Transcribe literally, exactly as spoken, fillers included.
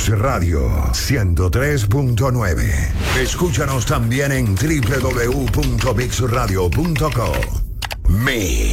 Radio ciento tres punto nueve. Escúchanos también en doble u doble u doble u punto mix radio punto co. Mix.